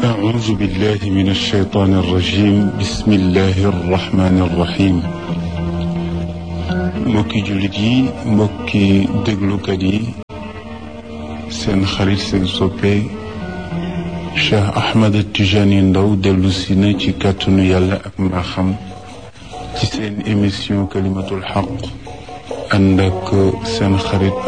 أعوذ بالله من الشيطان الرجيم بسم الله الرحمن الرحيم mbokki jullit yi mbokki déglukat yi seen xarit seen soppe Cheikh Ahmed Tijani Ndaw dellu si na ci kàttanu yàlla ak mbaaxam ci seen émission kalimatul xaq ànd ak seen xarit